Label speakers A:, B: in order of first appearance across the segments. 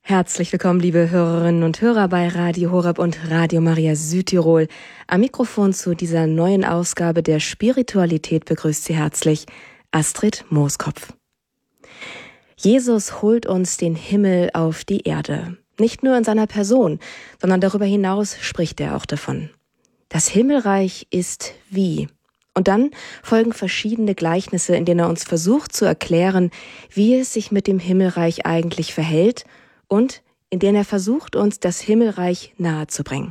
A: Herzlich willkommen, liebe Hörerinnen und Hörer bei Radio Horeb und Radio Maria Südtirol. Am Mikrofon zu dieser neuen Ausgabe der Spiritualität begrüßt Sie herzlich Astrid Mooskopf. Jesus holt uns den Himmel auf die Erde. Nicht nur in seiner Person, sondern darüber hinaus spricht er auch davon. Das Himmelreich ist wie. Und dann folgen verschiedene Gleichnisse, in denen er uns versucht zu erklären, wie es sich mit dem Himmelreich eigentlich verhält und in denen er versucht, uns das Himmelreich nahezubringen.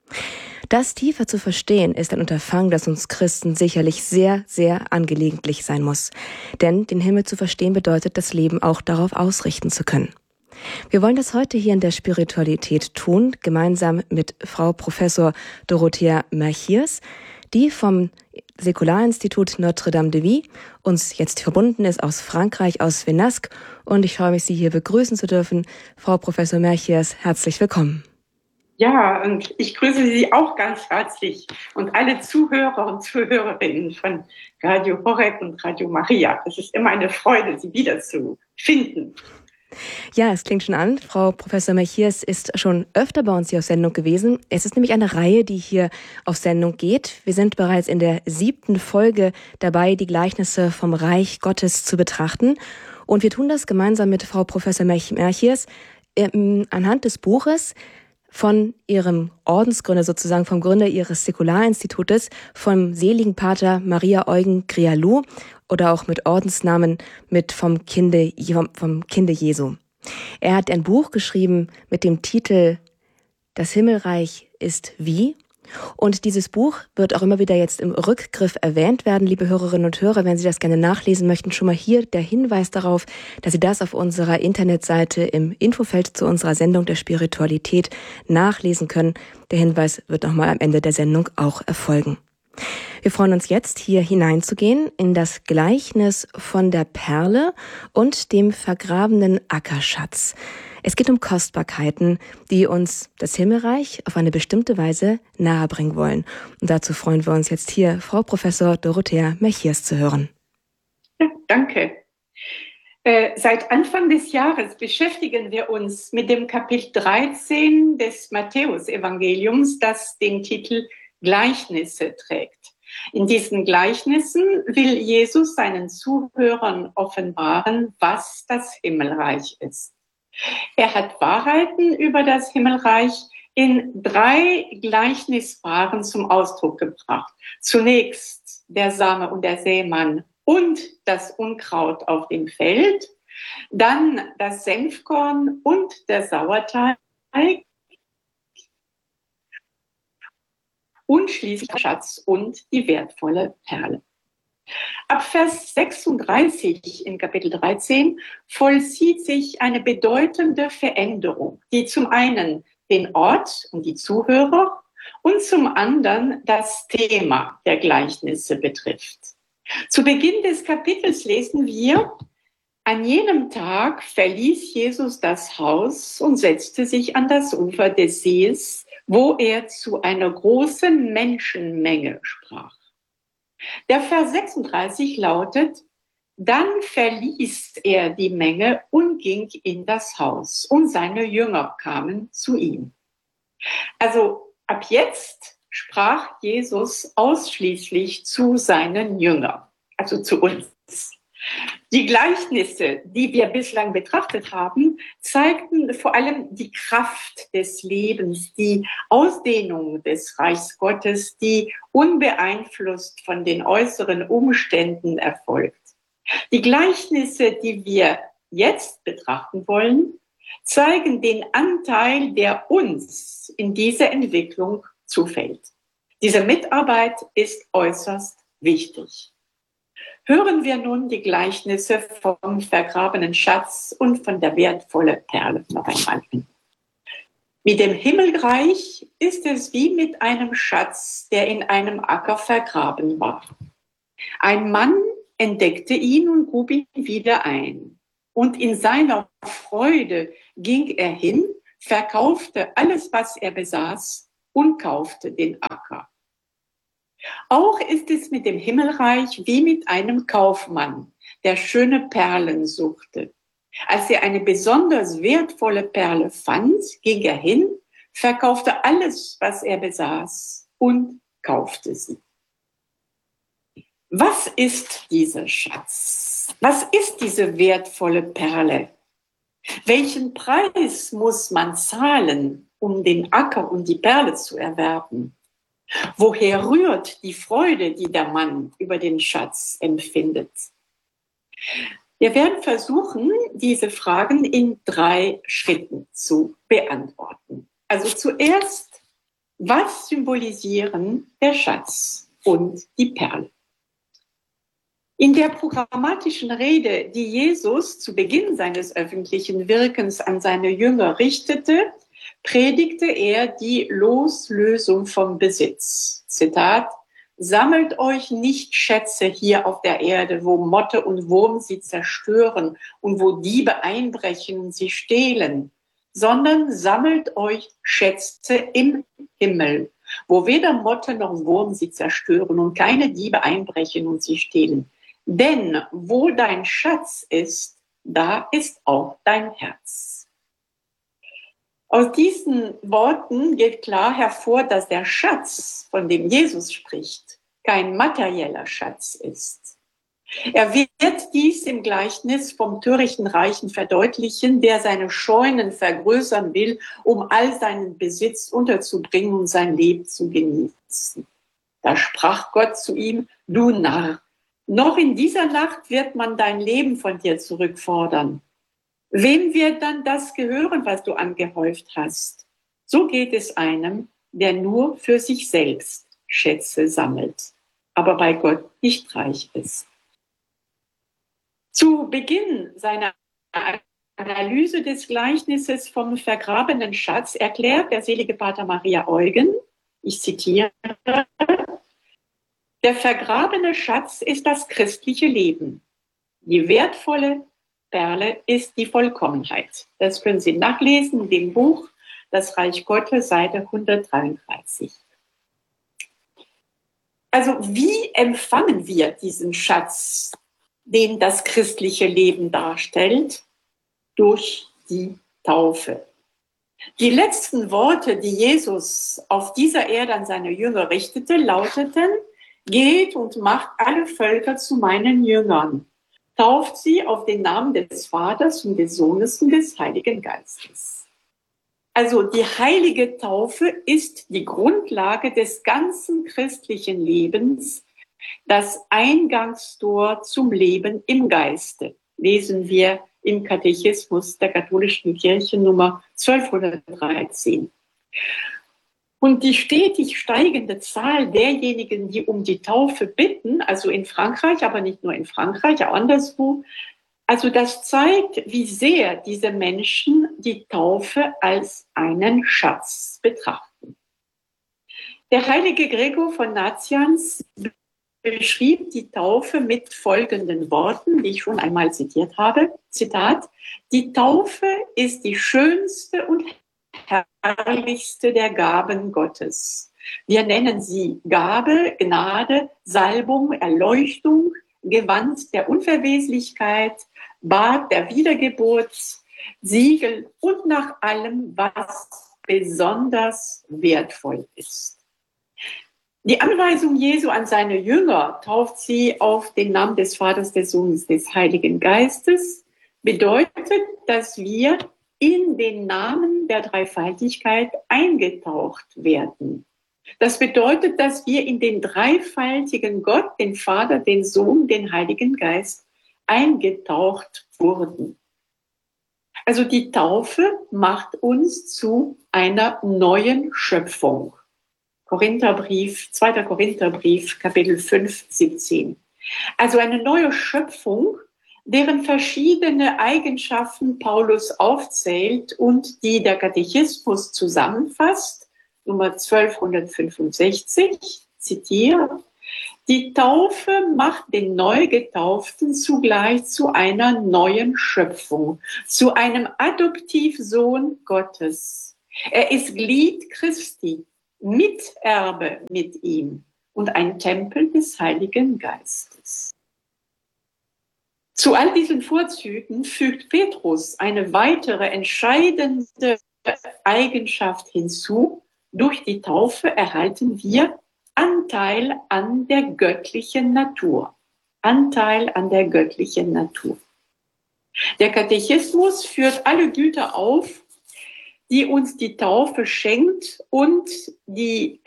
A: Das tiefer zu verstehen, ist ein Unterfangen, das uns Christen sicherlich sehr, sehr angelegentlich sein muss. Denn den Himmel zu verstehen bedeutet, das Leben auch darauf ausrichten zu können. Wir wollen das heute hier in der Spiritualität tun, gemeinsam mit Frau Professor Dorothea Merchiers, die vom Säkularinstitut Notre-Dame de Vie uns jetzt verbunden ist aus Frankreich, aus Venasque. Und ich freue mich, Sie hier begrüßen zu dürfen. Frau Professor Merchiers, herzlich willkommen.
B: Ja, und ich grüße Sie auch ganz herzlich und alle Zuhörer und Zuhörerinnen von Radio Horeb und Radio Maria. Es ist immer eine Freude, Sie wiederzufinden.
A: Ja, es klingt schon an. Frau Professor Merchiers ist schon öfter bei uns hier auf Sendung gewesen. Es ist nämlich eine Reihe, die hier auf Sendung geht. Wir sind bereits in der 7. Folge dabei, die Gleichnisse vom Reich Gottes zu betrachten. Und wir tun das gemeinsam mit Frau Professor Merchiers anhand des Buches von ihrem Ordensgründer, sozusagen vom Gründer ihres Säkularinstitutes, vom seligen Pater Maria Eugen Grialou oder auch mit Ordensnamen vom Kinde Jesu. Er hat ein Buch geschrieben mit dem Titel Das Himmelreich ist wie. Und dieses Buch wird auch immer wieder jetzt im Rückgriff erwähnt werden, liebe Hörerinnen und Hörer. Wenn Sie das gerne nachlesen möchten, schon mal hier der Hinweis darauf, dass Sie das auf unserer Internetseite im Infofeld zu unserer Sendung der Spiritualität nachlesen können. Der Hinweis wird nochmal am Ende der Sendung auch erfolgen. Wir freuen uns jetzt, hier hineinzugehen in das Gleichnis von der Perle und dem vergrabenen Ackerschatz. Es geht um Kostbarkeiten, die uns das Himmelreich auf eine bestimmte Weise nahebringen wollen. Und dazu freuen wir uns jetzt hier, Frau Professor Dorothea Merchiers zu hören.
B: Ja, danke. Seit Anfang des Jahres beschäftigen wir uns mit dem Kapitel 13 des Matthäus-Evangeliums, das den Titel Gleichnisse trägt. In diesen Gleichnissen will Jesus seinen Zuhörern offenbaren, was das Himmelreich ist. Er hat Wahrheiten über das Himmelreich in 3 Gleichnispaaren zum Ausdruck gebracht. Zunächst der Same und der Sämann und das Unkraut auf dem Feld, dann das Senfkorn und der Sauerteig und schließlich der Schatz und die wertvolle Perle. Ab Vers 36 in Kapitel 13 vollzieht sich eine bedeutende Veränderung, die zum einen den Ort und die Zuhörer und zum anderen das Thema der Gleichnisse betrifft. Zu Beginn des Kapitels lesen wir: An jenem Tag verließ Jesus das Haus und setzte sich an das Ufer des Sees, wo er zu einer großen Menschenmenge sprach. Der Vers 36 lautet: Dann verließ er die Menge und ging in das Haus, und seine Jünger kamen zu ihm. Also ab jetzt sprach Jesus ausschließlich zu seinen Jüngern, also zu uns. Die Gleichnisse, die wir bislang betrachtet haben, zeigten vor allem die Kraft des Lebens, die Ausdehnung des Reichs Gottes, die unbeeinflusst von den äußeren Umständen erfolgt. Die Gleichnisse, die wir jetzt betrachten wollen, zeigen den Anteil, der uns in dieser Entwicklung zufällt. Diese Mitarbeit ist äußerst wichtig. Hören wir nun die Gleichnisse vom vergrabenen Schatz und von der wertvollen Perle noch einmal. Mit dem Himmelreich ist es wie mit einem Schatz, der in einem Acker vergraben war. Ein Mann entdeckte ihn und grub ihn wieder ein. Und in seiner Freude ging er hin, verkaufte alles, was er besaß und kaufte den Acker. Auch ist es mit dem Himmelreich wie mit einem Kaufmann, der schöne Perlen suchte. Als er eine besonders wertvolle Perle fand, ging er hin, verkaufte alles, was er besaß und kaufte sie. Was ist dieser Schatz? Was ist diese wertvolle Perle? Welchen Preis muss man zahlen, um den Acker und die Perle zu erwerben? Woher rührt die Freude, die der Mann über den Schatz empfindet? Wir werden versuchen, diese Fragen in 3 Schritten zu beantworten. Also zuerst, was symbolisieren der Schatz und die Perle? In der programmatischen Rede, die Jesus zu Beginn seines öffentlichen Wirkens an seine Jünger richtete, predigte er die Loslösung vom Besitz. Zitat: Sammelt euch nicht Schätze hier auf der Erde, wo Motte und Wurm sie zerstören und wo Diebe einbrechen und sie stehlen, sondern sammelt euch Schätze im Himmel, wo weder Motte noch Wurm sie zerstören und keine Diebe einbrechen und sie stehlen. Denn wo dein Schatz ist, da ist auch dein Herz. Aus diesen Worten geht klar hervor, dass der Schatz, von dem Jesus spricht, kein materieller Schatz ist. Er wird dies im Gleichnis vom törichten Reichen verdeutlichen, der seine Scheunen vergrößern will, um all seinen Besitz unterzubringen und sein Leben zu genießen. Da sprach Gott zu ihm: Du Narr, noch in dieser Nacht wird man dein Leben von dir zurückfordern. Wem wird dann das gehören, was du angehäuft hast? So geht es einem, der nur für sich selbst Schätze sammelt, aber bei Gott nicht reich ist. Zu Beginn seiner Analyse des Gleichnisses vom vergrabenen Schatz erklärt der selige Pater Maria Eugen, ich zitiere: Der vergrabene Schatz ist das christliche Leben. Die wertvolle Perle ist die Vollkommenheit. Das können Sie nachlesen in dem Buch Das Reich Gottes, Seite 133. Also wie empfangen wir diesen Schatz, den das christliche Leben darstellt? Durch die Taufe. Die letzten Worte, die Jesus auf dieser Erde an seine Jünger richtete, lauteten: Geht und macht alle Völker zu meinen Jüngern. Tauft sie auf den Namen des Vaters und des Sohnes und des Heiligen Geistes. Also die heilige Taufe ist die Grundlage des ganzen christlichen Lebens, das Eingangstor zum Leben im Geiste. Lesen wir im Katechismus der katholischen Kirche Nummer 1213. Und die stetig steigende Zahl derjenigen, die um die Taufe bitten, also in Frankreich, aber nicht nur in Frankreich, auch anderswo, also das zeigt, wie sehr diese Menschen die Taufe als einen Schatz betrachten. Der heilige Gregor von Nazianz beschrieb die Taufe mit folgenden Worten, die ich schon einmal zitiert habe. Zitat: Die Taufe ist die schönste und herrlichste der Gaben Gottes. Wir nennen sie Gabe, Gnade, Salbung, Erleuchtung, Gewand der Unverweslichkeit, Bad der Wiedergeburt, Siegel und nach allem, was besonders wertvoll ist. Die Anweisung Jesu an seine Jünger, tauft sie auf den Namen des Vaters, des Sohnes, des Heiligen Geistes, bedeutet, dass wir in den Namen der Dreifaltigkeit eingetaucht werden. Das bedeutet, dass wir in den dreifaltigen Gott, den Vater, den Sohn, den Heiligen Geist eingetaucht wurden. Also die Taufe macht uns zu einer neuen Schöpfung. Korintherbrief, 2. Korintherbrief, Kapitel 5, 17. Also eine neue Schöpfung, deren verschiedene Eigenschaften Paulus aufzählt und die der Katechismus zusammenfasst, Nummer 1265, zitiere: Die Taufe macht den Neugetauften zugleich zu einer neuen Schöpfung, zu einem Adoptivsohn Gottes. Er ist Glied Christi, Miterbe mit ihm und ein Tempel des Heiligen Geistes. Zu all diesen Vorzügen fügt Petrus eine weitere entscheidende Eigenschaft hinzu. Durch die Taufe erhalten wir Anteil an der göttlichen Natur. Anteil an der göttlichen Natur. Der Katechismus führt alle Güter auf, die uns die Taufe schenkt und die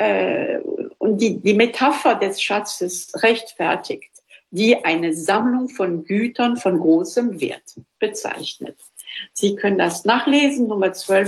B: Metapher des Schatzes rechtfertigt, die eine Sammlung von Gütern von großem Wert bezeichnet. Sie können das nachlesen, Nummer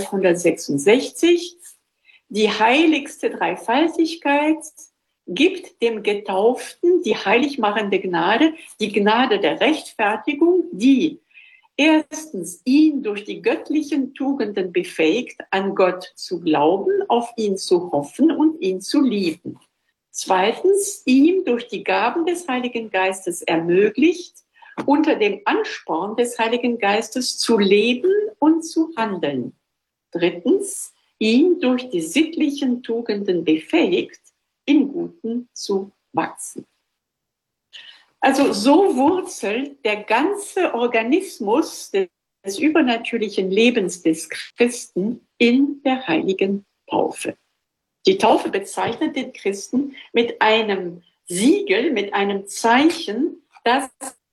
B: 1266. Die heiligste Dreifaltigkeit gibt dem Getauften die heiligmachende Gnade, die Gnade der Rechtfertigung, die erstens ihn durch die göttlichen Tugenden befähigt, an Gott zu glauben, auf ihn zu hoffen und ihn zu lieben. Zweitens, ihm durch die Gaben des Heiligen Geistes ermöglicht, unter dem Ansporn des Heiligen Geistes zu leben und zu handeln. Drittens, ihn durch die sittlichen Tugenden befähigt, im Guten zu wachsen. Also so wurzelt der ganze Organismus des übernatürlichen Lebens des Christen in der heiligen Taufe. Die Taufe bezeichnet den Christen mit einem Siegel, mit einem Zeichen, dass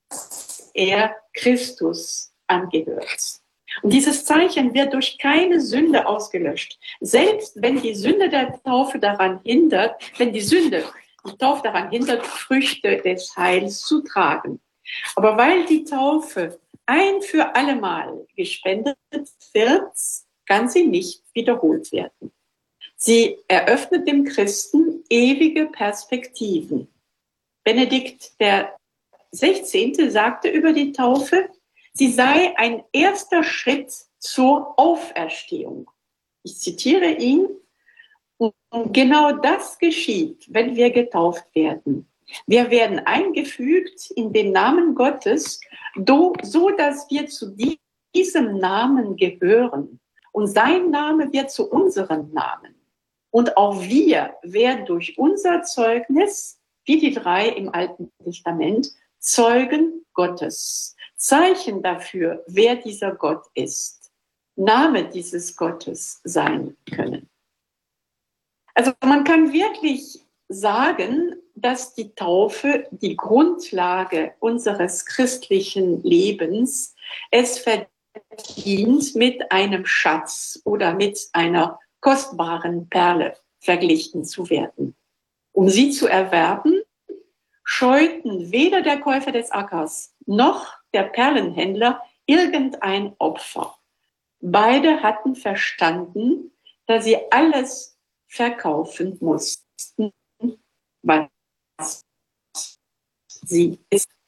B: er Christus angehört. Und dieses Zeichen wird durch keine Sünde ausgelöscht. Selbst wenn die Sünde der Taufe daran hindert, die Taufe daran hindert, Früchte des Heils zu tragen. Aber weil die Taufe ein für allemal gespendet wird, kann sie nicht wiederholt werden. Sie eröffnet dem Christen ewige Perspektiven. Benedikt der 16. sagte über die Taufe, sie sei ein erster Schritt zur Auferstehung. Ich zitiere ihn. Und genau das geschieht, wenn wir getauft werden. Wir werden eingefügt in den Namen Gottes, so dass wir zu diesem Namen gehören. Und sein Name wird zu unserem Namen. Und auch wir werden durch unser Zeugnis, wie die drei im Alten Testament, Zeugen Gottes. Zeichen dafür, wer dieser Gott ist. Name dieses Gottes sein können. Also man kann wirklich sagen, dass die Taufe die Grundlage unseres christlichen Lebens es verdient, mit einem Schatz oder mit einer kostbaren Perle verglichen zu werden. Um sie zu erwerben, scheuten weder der Käufer des Ackers noch der Perlenhändler irgendein Opfer. Beide hatten verstanden, dass sie alles verkaufen mussten, was sie ist.